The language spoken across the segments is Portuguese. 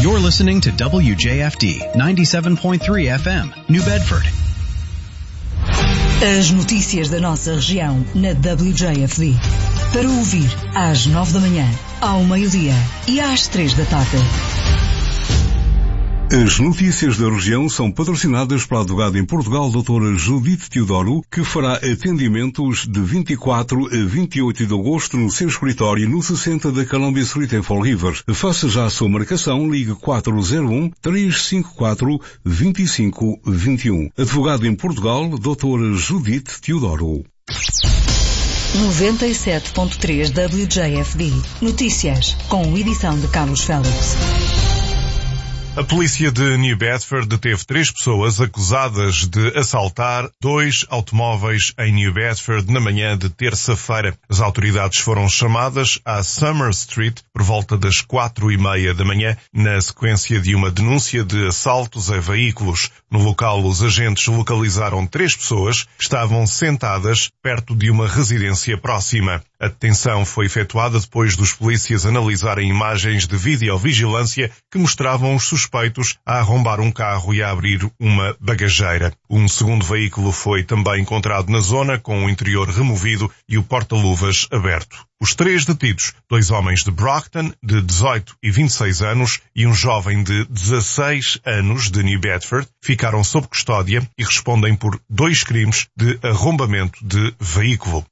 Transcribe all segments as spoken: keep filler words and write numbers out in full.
You're listening to W J F D ninety-seven point three F M, New Bedford. As notícias da nossa região na W J F D. Para ouvir às nove da manhã, ao meio-dia e às três da tarde. As notícias da região são patrocinadas pela advogada em Portugal, doutora Judite Teodoro, que fará atendimentos de vinte e quatro a vinte e oito de agosto no seu escritório no sessenta da Columbia Street em Fall River. Faça já a sua marcação, ligue quatro zero um, três cinco quatro, dois cinco dois um. Advogada em Portugal, doutora Judite Teodoro. noventa e sete ponto três W J F D. Notícias, com edição de Carlos Félix. A polícia de New Bedford deteve três pessoas acusadas de assaltar dois automóveis em New Bedford na manhã de terça-feira. As autoridades foram chamadas à Summer Street por volta das quatro e meia da manhã, na sequência de uma denúncia de assaltos a veículos. No local, os agentes localizaram três pessoas que estavam sentadas perto de uma residência próxima. A detenção foi efetuada depois dos polícias analisarem imagens de videovigilância que mostravam os suspeitos a arrombar um carro e a abrir uma bagageira. Um segundo veículo foi também encontrado na zona, com o interior removido e o porta-luvas aberto. Os três detidos, dois homens de Brockton, de dezoito e vinte e seis anos, e um jovem de dezasseis anos, de New Bedford, ficaram sob custódia e respondem por dois crimes de arrombamento de veículo.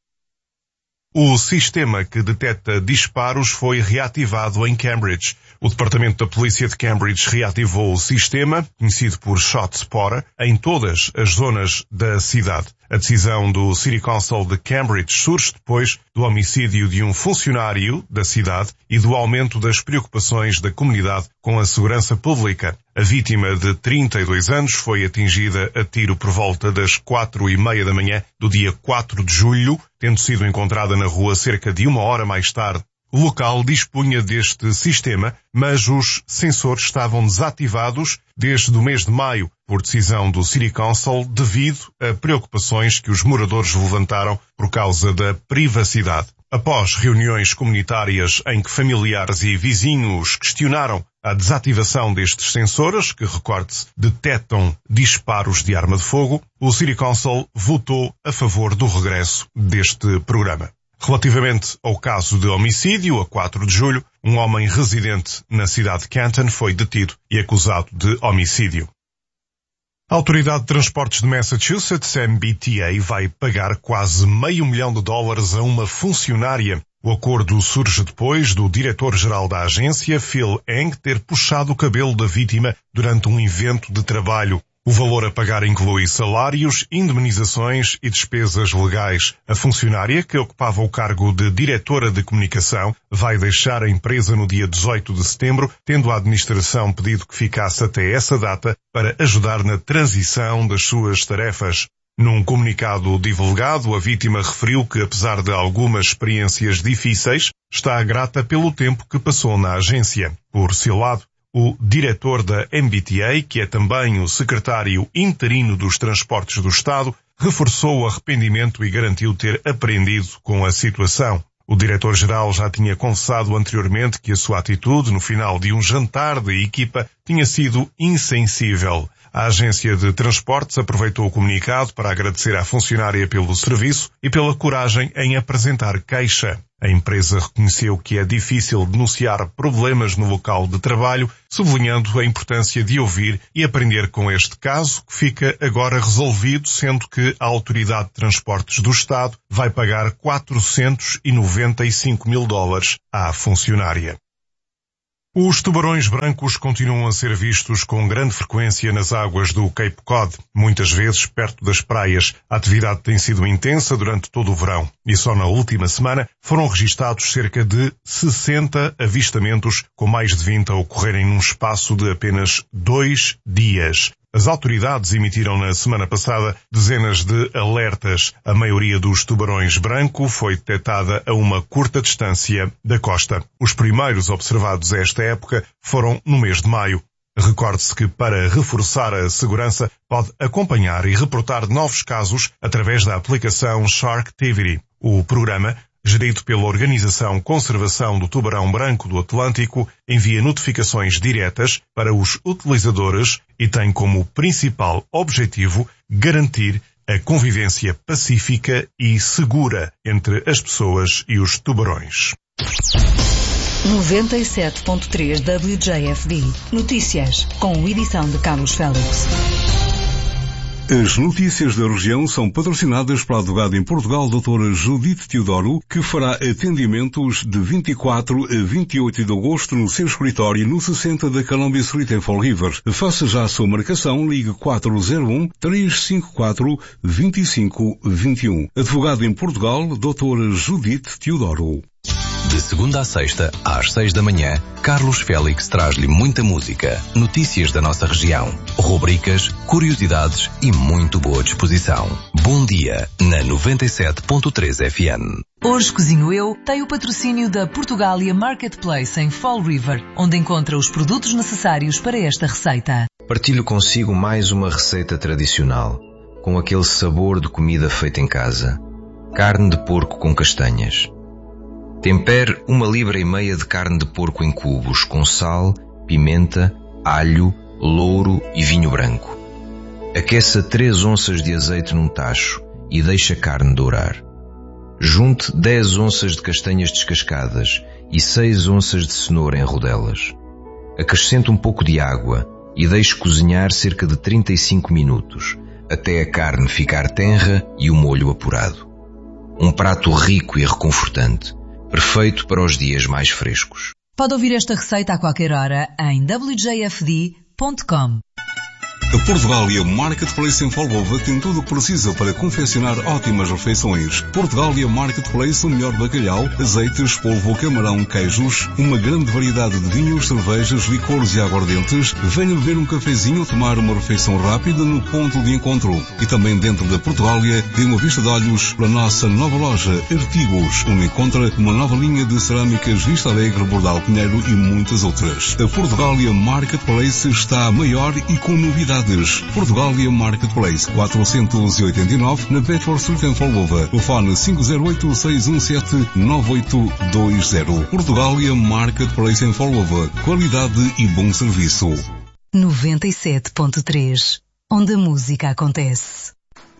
O sistema que detecta disparos foi reativado em Cambridge. O Departamento da Polícia de Cambridge reativou o sistema, conhecido por ShotSpotter, em todas as zonas da cidade. A decisão do City Council de Cambridge surge depois do homicídio de um funcionário da cidade e do aumento das preocupações da comunidade com a segurança pública. A vítima de trinta e dois anos foi atingida a tiro por volta das quatro e meia da manhã do dia quatro de julho, tendo sido encontrada na rua cerca de uma hora mais tarde. O local dispunha deste sistema, mas os sensores estavam desativados desde o mês de maio, por decisão do City Council, devido a preocupações que os moradores levantaram por causa da privacidade. Após reuniões comunitárias em que familiares e vizinhos questionaram a desativação destes sensores, que, recorde-se, detectam disparos de arma de fogo, o City Council votou a favor do regresso deste programa. Relativamente ao caso de homicídio, a quatro de julho, um homem residente na cidade de Canton foi detido e acusado de homicídio. A Autoridade de Transportes de Massachusetts, M B T A, vai pagar quase meio milhão de dólares a uma funcionária. O acordo surge depois do diretor-geral da agência, Phil Eng, ter puxado o cabelo da vítima durante um evento de trabalho. O valor a pagar inclui salários, indemnizações e despesas legais. A funcionária, que ocupava o cargo de diretora de comunicação, vai deixar a empresa no dia dezoito de setembro, tendo a administração pedido que ficasse até essa data para ajudar na transição das suas tarefas. Num comunicado divulgado, a vítima referiu que, apesar de algumas experiências difíceis, está grata pelo tempo que passou na agência. Por seu lado, o diretor da M B T A, que é também o secretário interino dos Transportes do Estado, reforçou o arrependimento e garantiu ter aprendido com a situação. O diretor-geral já tinha confessado anteriormente que a sua atitude no final de um jantar de equipa tinha sido insensível. A agência de transportes aproveitou o comunicado para agradecer à funcionária pelo serviço e pela coragem em apresentar queixa. A empresa reconheceu que é difícil denunciar problemas no local de trabalho, sublinhando a importância de ouvir e aprender com este caso, que fica agora resolvido, sendo que a Autoridade de Transportes do Estado vai pagar quatrocentos e noventa e cinco mil dólares à funcionária. Os tubarões brancos continuam a ser vistos com grande frequência nas águas do Cape Cod, muitas vezes perto das praias. A atividade tem sido intensa durante todo o verão e só na última semana foram registados cerca de sessenta avistamentos, com mais de vinte a ocorrerem num espaço de apenas dois dias. As autoridades emitiram na semana passada dezenas de alertas. A maioria dos tubarões branco foi detectada a uma curta distância da costa. Os primeiros observados a esta época foram no mês de maio. Recorde-se que, para reforçar a segurança, pode acompanhar e reportar novos casos através da aplicação Sharktivity. O programa gerido pela Organização Conservação do Tubarão Branco do Atlântico, envia notificações diretas para os utilizadores e tem como principal objetivo garantir a convivência pacífica e segura entre as pessoas e os tubarões. noventa e sete ponto três W J F D. Notícias, com edição de Carlos Félix. As notícias da região são patrocinadas pela advogada em Portugal, doutora Judite Teodoro, que fará atendimentos de vinte e quatro a vinte e oito de agosto no seu escritório no sessenta da Columbia Street em Fall River. Faça já a sua marcação, ligue quatro zero um, três cinco quatro, dois cinco dois um. Advogada em Portugal, doutora Judite Teodoro. De segunda a sexta, às seis da manhã, Carlos Félix traz-lhe muita música, notícias da nossa região, rubricas, curiosidades e muito boa disposição. Bom dia, na noventa e sete ponto três F M. Hoje Cozinho Eu tem o patrocínio da Portugália Marketplace em Fall River, onde encontra os produtos necessários para esta receita. Partilho consigo mais uma receita tradicional, com aquele sabor de comida feita em casa. Carne de porco com castanhas. Tempere uma libra e meia de carne de porco em cubos com sal, pimenta, alho, louro e vinho branco. Aqueça três onças de azeite num tacho e deixe a carne dourar. Junte dez onças de castanhas descascadas e seis onças de cenoura em rodelas. Acrescente um pouco de água e deixe cozinhar cerca de trinta e cinco minutos, até a carne ficar tenra e o molho apurado. Um prato rico e reconfortante, perfeito para os dias mais frescos. Pode ouvir esta receita a qualquer hora em w j f d ponto com. A Portugália Marketplace em Folgova tem tudo o que precisa para confeccionar ótimas refeições. Portugália Marketplace, o melhor bacalhau, azeites, polvo, camarão, queijos, uma grande variedade de vinhos, cervejas, licores e aguardentes. Venha beber um cafezinho ou tomar uma refeição rápida no ponto de encontro. E também dentro da Portugália, dê uma vista de olhos para a nossa nova loja Artigos, onde encontra uma nova linha de cerâmicas Vista Alegre, Bordal Pinheiro e muitas outras. A Portugália Marketplace está maior e com novidades. Portugália Marketplace, quatrocentos e oitenta e nove, na Bedford Street em Folgova. Telefone cinco zero oito, seis um sete, nove oito dois zero. Portugália Marketplace em Folgova. Qualidade e bom serviço. noventa e sete ponto três, onde a música acontece.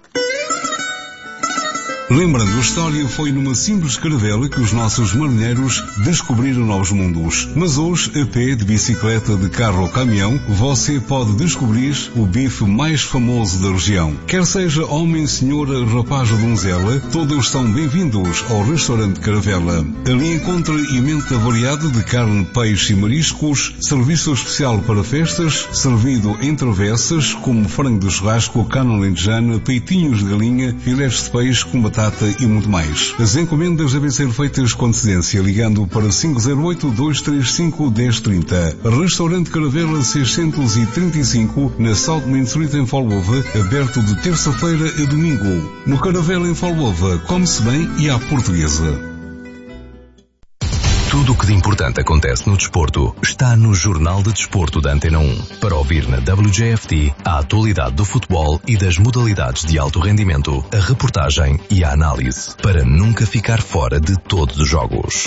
Lembrando a história, foi numa simples caravela que os nossos marinheiros descobriram novos mundos. Mas hoje, a pé, de bicicleta, de carro ou caminhão, você pode descobrir o bife mais famoso da região. Quer seja homem, senhora, rapaz ou donzela, todos estão bem-vindos ao restaurante Caravela. Ali encontra emenda variada de carne, peixe e mariscos, serviço especial para festas, servido em travessas, como frango de churrasco, carne alentejana, peitinhos de galinha, filés de peixe com batata e muito mais. As encomendas devem ser feitas com antecedência, ligando para cinco zero oito, dois três cinco, um zero três zero. Restaurante Caravela seiscentos e trinta e cinco, na South Main Street em Folgova, aberto de terça-feira a domingo. No Caravela em Folgova, come-se bem e à portuguesa. Tudo o que de importante acontece no desporto está no Jornal de Desporto da Antena um. Para ouvir na W J F D a atualidade do futebol e das modalidades de alto rendimento, a reportagem e a análise, para nunca ficar fora de todos os jogos.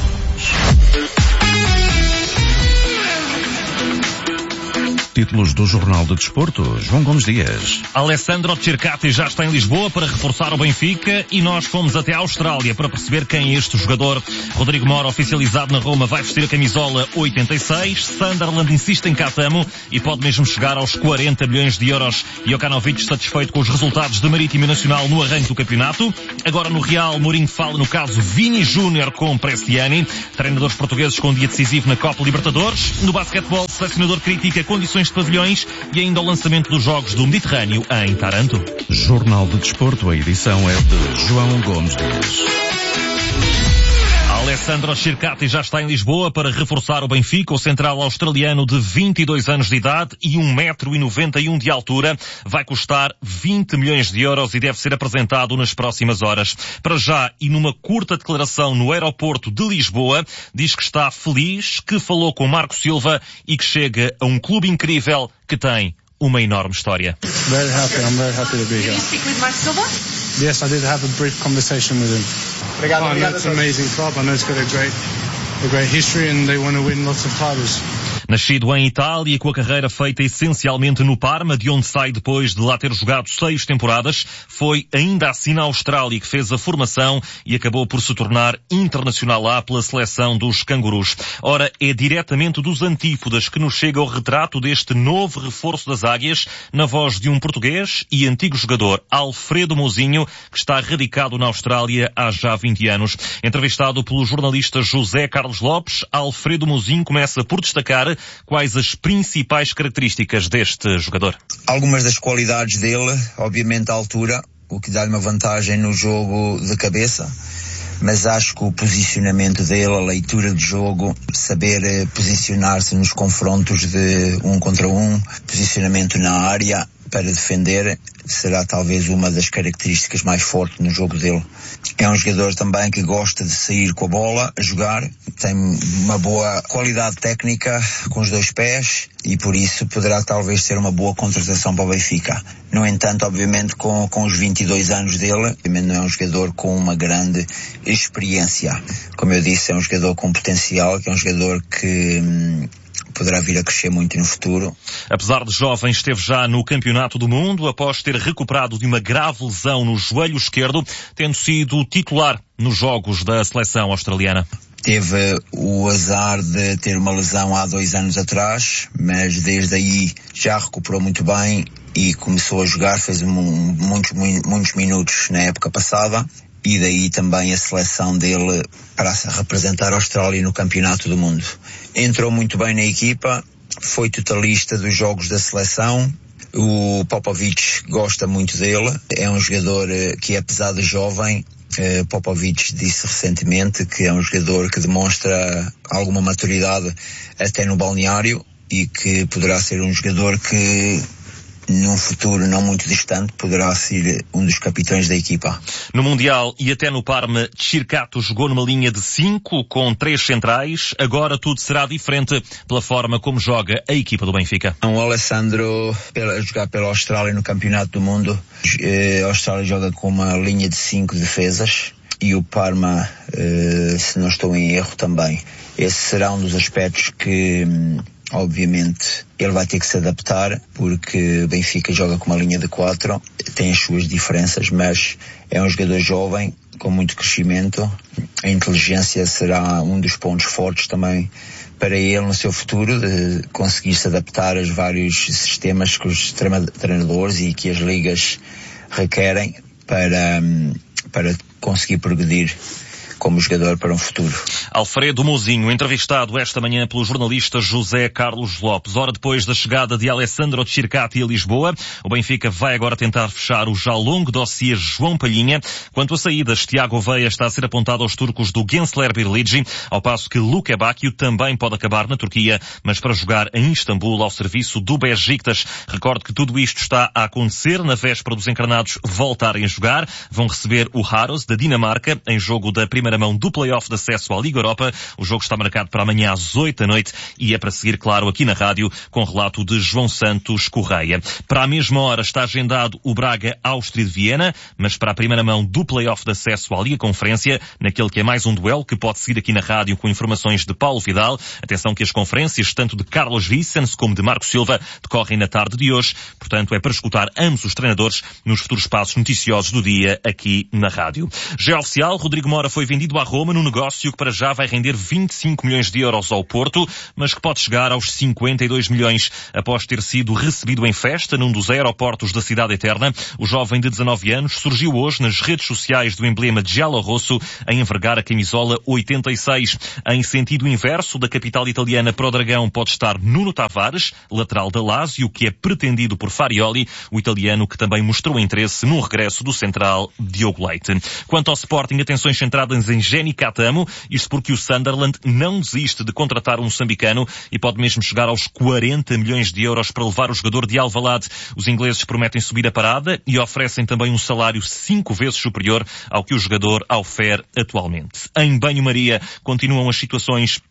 Títulos do Jornal de Desporto, João Gomes Dias. Alessandro Cercati já está em Lisboa para reforçar o Benfica e nós fomos até a Austrália para perceber quem é este jogador. Rodrigo Mora, oficializado na Roma, vai vestir a camisola oitenta e seis. Sunderland insiste em Catamo e pode mesmo chegar aos quarenta milhões de euros. Jokanovic satisfeito com os resultados do Marítimo e Nacional no arranque do campeonato. Agora no Real, Mourinho fala no caso Vini Júnior com Prestiani. Treinadores portugueses com um dia decisivo na Copa Libertadores. No basquetebol, o selecionador critica condições de pavilhões e ainda o lançamento dos Jogos do Mediterrâneo em Taranto. Jornal de Desporto, a edição é de João Gomes Dias. Alessandro Cercati já está em Lisboa para reforçar o Benfica. O central australiano de vinte e dois anos de idade e um metro e noventa e um de altura vai custar vinte milhões de euros e deve ser apresentado nas próximas horas. Para já, e numa curta declaração no aeroporto de Lisboa, diz que está feliz, que falou com Marco Silva e que chega a um clube incrível que tem uma enorme história. Very happy, I'm very happy to be here. Did you speak with Mark Silva? Yes, I did have a brief conversation with him. Obrigado, oh, I know it's an amazing club. I know it's got a great, a great history and they want to win lots of titles. Nascido em Itália, com a carreira feita essencialmente no Parma, de onde sai depois de lá ter jogado seis temporadas, foi ainda assim na Austrália que fez a formação e acabou por se tornar internacional lá pela seleção dos cangurus. Ora, é diretamente dos Antípodas que nos chega o retrato deste novo reforço das Águias, na voz de um português e antigo jogador, Alfredo Mozinho, que está radicado na Austrália há já vinte anos. Entrevistado pelo jornalista José Carlos Lopes, Alfredo Mozinho começa por destacar quais as principais características deste jogador. Algumas das qualidades dele, obviamente a altura, o que dá-lhe uma vantagem no jogo de cabeça, mas acho que o posicionamento dele, a leitura de jogo, saber posicionar-se nos confrontos de um contra um, posicionamento na área para defender, será talvez uma das características mais fortes no jogo dele. É um jogador também que gosta de sair com a bola, a jogar, tem uma boa qualidade técnica com os dois pés e por isso poderá talvez ser uma boa contratação para o Benfica. No entanto, obviamente, com, com os vinte e dois anos dele, não é um jogador com uma grande experiência. Como eu disse, é um jogador com potencial, que é um jogador que hum, poderá vir a crescer muito no futuro. Apesar de jovem, esteve já no Campeonato do Mundo após ter recuperado de uma grave lesão no joelho esquerdo, tendo sido titular nos jogos da seleção australiana. Teve o azar de ter uma lesão há dois anos atrás, mas desde aí já recuperou muito bem e começou a jogar, fez muitos, muitos minutos na época passada. E daí também a seleção dele para representar a Austrália no Campeonato do Mundo. Entrou muito bem na equipa, foi totalista dos jogos da seleção. O Popovic gosta muito dele, é um jogador que, apesar de jovem, Popovic disse recentemente que é um jogador que demonstra alguma maturidade até no balneário e que poderá ser um jogador que num futuro não muito distante poderá ser um dos capitães da equipa. No Mundial e até no Parma, Txirkato jogou numa linha de cinco com três centrais. Agora tudo será diferente pela forma como joga a equipa do Benfica. O Alessandro, a jogar pela Austrália no Campeonato do Mundo, a Austrália joga com uma linha de cinco defesas e o Parma, se não estou em erro também. Esse será um dos aspectos que obviamente ele vai ter que se adaptar, porque o Benfica joga com uma linha de quatro, tem as suas diferenças, mas é um jogador jovem, com muito crescimento. A inteligência será um dos pontos fortes também para ele no seu futuro, de conseguir se adaptar aos vários sistemas que os treinadores e que as ligas requerem para, para conseguir progredir como jogador para um futuro. Alfredo Mozinho, entrevistado esta manhã pelo jornalista José Carlos Lopes. Hora depois da chegada de Alessandro Txirkato a Lisboa, o Benfica vai agora tentar fechar o já longo dossiê João Palhinha. Quanto a saídas, Tiago Veia está a ser apontado aos turcos do Gençler Birlici, ao passo que Luke Bakio também pode acabar na Turquia, mas para jogar em Istambul ao serviço do Beşiktaş. Recordo que tudo isto está a acontecer na véspera dos encarnados voltarem a jogar. Vão receber o Haros da Dinamarca em jogo da primeira mão do play-off de acesso à Liga Europa. O jogo está marcado para amanhã às oito da noite e é para seguir, claro, aqui na rádio, com relato de João Santos Correia. Para a mesma hora está agendado o Braga Áustria de Viena, mas para a primeira mão do play-off de acesso à Liga Conferência, naquele que é mais um duelo que pode seguir aqui na rádio com informações de Paulo Vidal. Atenção que as conferências, tanto de Carlos Vicens como de Marco Silva, decorrem na tarde de hoje. Portanto, é para escutar ambos os treinadores nos futuros passos noticiosos do dia aqui na rádio. Já é oficial, Rodrigo Mora foi vendido à Roma num negócio que para já vai render vinte e cinco milhões de euros ao Porto, mas que pode chegar aos cinquenta e dois milhões. Após ter sido recebido em festa num dos aeroportos da Cidade Eterna, o jovem de dezanove anos surgiu hoje nas redes sociais do emblema giallo-rosso a envergar a camisola oitenta e seis. Em sentido inverso da capital italiana para o Dragão pode estar Nuno Tavares, lateral da Lazio, que é pretendido por Farioli, o italiano que também mostrou interesse no regresso do central Diogo Leite. Quanto ao Sporting, atenções centradas em Jenny Catamo, isto porque o Sunderland não desiste de contratar um moçambicano e pode mesmo chegar aos quarenta milhões de euros para levar o jogador de Alvalade. Os ingleses prometem subir a parada e oferecem também um salário cinco vezes superior ao que o jogador ofere atualmente. Em banho-maria continuam as situações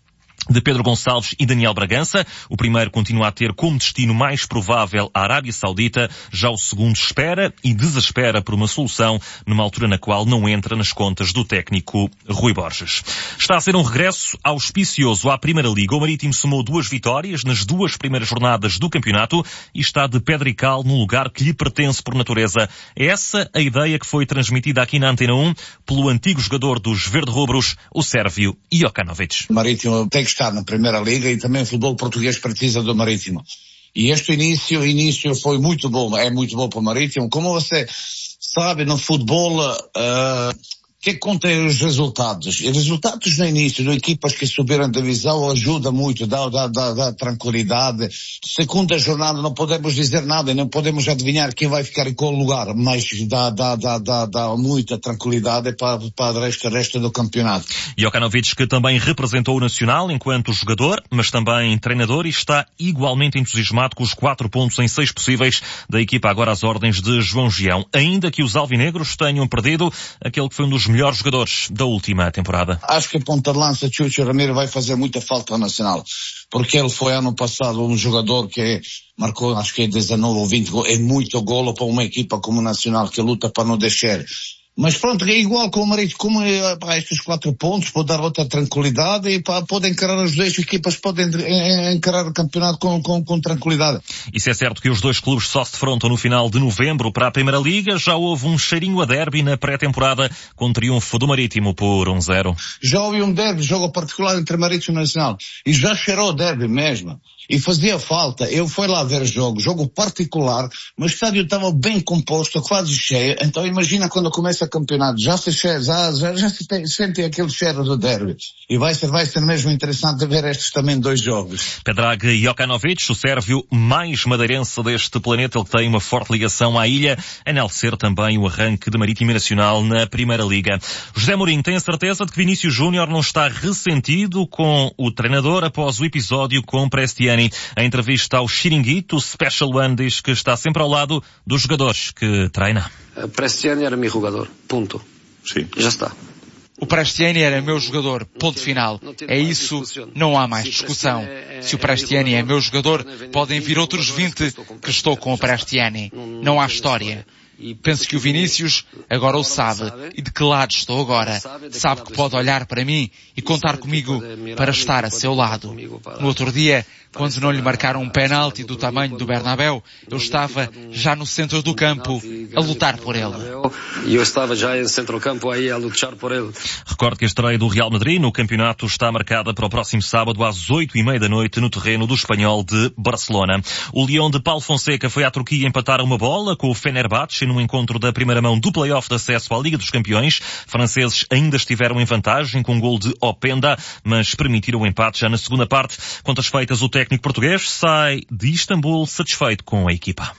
de Pedro Gonçalves e Daniel Bragança. O primeiro continua a ter como destino mais provável a Arábia Saudita, já o segundo espera e desespera por uma solução numa altura na qual não entra nas contas do técnico Rui Borges. Está a ser um regresso auspicioso à Primeira Liga. O Marítimo somou duas vitórias nas duas primeiras jornadas do campeonato e está de pedra e cal no lugar que lhe pertence por natureza. É essa a ideia que foi transmitida aqui na Antena um pelo antigo jogador dos verde-rubros, o sérvio Jokanovic. O Marítimo tem que estar na Primeira Liga e também o futebol português precisa do Marítimo. E este início, início foi muito bom, é muito bom para o Marítimo. Como você sabe, no futebol, uh, o que conta é os resultados. E resultados no início, de equipas que subiram da divisão, ajuda muito, dá, dá, dá, dá tranquilidade. Segunda jornada não podemos dizer nada, não podemos adivinhar quem vai ficar em qual lugar, mas dá, dá, dá, dá, dá muita tranquilidade para, para o resto, resto do campeonato. Jokanovic, que também representou o Nacional enquanto jogador, mas também treinador, e está igualmente entusiasmado com os quatro pontos em seis possíveis da equipa agora às ordens de João Gião, ainda que os alvinegros tenham perdido aquele que foi um dos melhores jogadores da última temporada. Acho que a ponta de lança Chucho Ramiro vai fazer muita falta ao Nacional, porque ele foi ano passado um jogador que marcou, acho que é dezanove ou vinte gols, é muito golo para uma equipa como o Nacional que luta para não deixar. Mas pronto, é igual com o Marítimo, como para estes quatro pontos, pode dar outra tranquilidade e para, podem encarar as duas equipas, podem encarar o campeonato com, com, com tranquilidade. E se é certo que os dois clubes só se defrontam no final de novembro para a Primeira Liga, já houve um cheirinho a derby na pré-temporada com o triunfo do Marítimo por um zero. Já houve um derby, jogo particular entre Marítimo e Nacional, e já cheirou o derby mesmo. E fazia falta, eu fui lá ver o jogo, jogo particular, mas o estádio estava bem composto, quase cheio, então imagina quando começa o campeonato, já se, cheira, já, já, já se tem, sente aquele cheiro do derby. E vai ser, vai ser mesmo interessante ver estes também dois jogos. Predrag Jokanovic, o sérvio mais madeirense deste planeta, ele que tem uma forte ligação à ilha, a enaltecer também o arranque de Marítimo e Nacional na Primeira Liga. José Mourinho tem a certeza de que Vinícius Júnior não está ressentido com o treinador após o episódio com Prestiani. A entrevista ao Chiringuito, o Special One diz que está sempre ao lado dos jogadores que treina. Prestiani era meu jogador, ponto. Sim. Já está. O Prestiani era meu jogador, ponto final. É isso, não há mais discussão. Se o Prestiani é meu jogador, podem vir outros vinte que estou com o Prestiani. Não há história. Penso que o Vinícius agora o sabe e de que lado estou agora. Sabe que pode olhar para mim e contar comigo para estar a seu lado. No outro dia, quando não lhe marcaram um penalti do tamanho do Bernabéu, eu estava já no centro do campo a lutar por ele. Eu estava já no centro do campo aí a lutar por ele. Recordo que a estreia do Real Madrid no campeonato está marcada para o próximo sábado às oito e meia da noite no terreno do Espanhol de Barcelona. O Leão de Paulo Fonseca foi à Turquia empatar uma bola com o Fenerbahçe no encontro da primeira mão do play-off de acesso à Liga dos Campeões. Franceses ainda estiveram em vantagem com um gol de Openda, mas permitiram o empate já na segunda parte. Contas feitas, o técnico português sai de Istambul satisfeito com a equipa.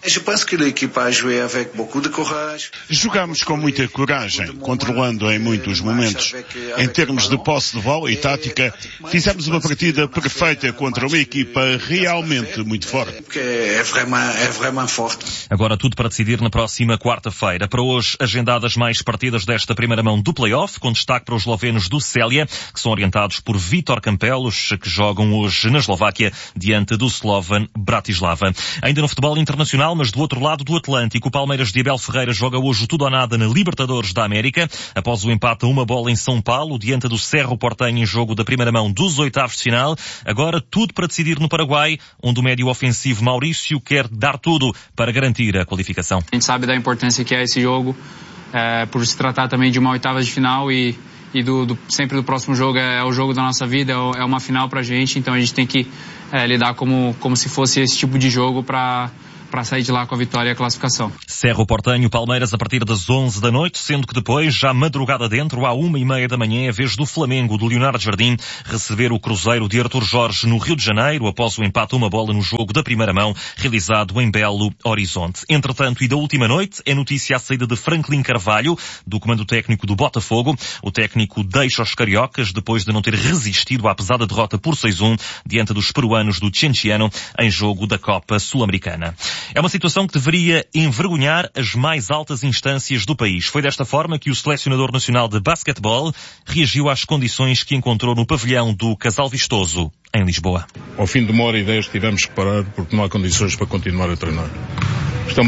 Jogamos com muita coragem, controlando em muitos momentos. Em termos de posse de bola e tática, fizemos uma partida perfeita contra uma equipa realmente muito forte. Agora tudo para decidir na próxima quarta-feira. Para hoje, agendadas mais partidas desta primeira mão do play-off, com destaque para os eslovenos do Célia, que são orientados por Vítor Campelos, que jogam hoje na Eslováquia, diante do Slovan Bratislava. Ainda no futebol internacional, mas do outro lado do Atlântico, o Palmeiras de Abel Ferreira joga hoje tudo ou nada na Libertadores da América, após o empate a uma bola em São Paulo, diante do Cerro Porteño em jogo da primeira mão dos oitavos de final. Agora tudo para decidir no Paraguai, onde o médio ofensivo Maurício quer dar tudo para garantir a qualificação. A gente sabe da importância que é esse jogo, é, por se tratar também de uma oitava de final e, e do, do, sempre do próximo jogo é, é o jogo da nossa vida, é uma final pra gente, então a gente tem que é, lidar como, como se fosse esse tipo de jogo para para sair de lá com a vitória e a classificação. Cerro Porteño, Palmeiras a partir das onze da noite, sendo que depois, já madrugada dentro, à uma e meia da manhã, é a vez do Flamengo, do Leonardo Jardim, receber o Cruzeiro de Artur Jorge no Rio de Janeiro, após o empate a uma bola no jogo da primeira mão, realizado em Belo Horizonte. Entretanto, e da última noite, é notícia a saída de Franklin Carvalho, do comando técnico do Botafogo. O técnico deixa os cariocas, depois de não ter resistido à pesada derrota por seis a um, diante dos peruanos do Cienciano, em jogo da Copa Sul-Americana. É uma situação que deveria envergonhar as mais altas instâncias do país. Foi desta forma que o selecionador nacional de basquetebol reagiu às condições que encontrou no pavilhão do Casal Vistoso, em Lisboa. Ao fim de uma hora e dez tivemos que parar porque não há condições para continuar a treinar.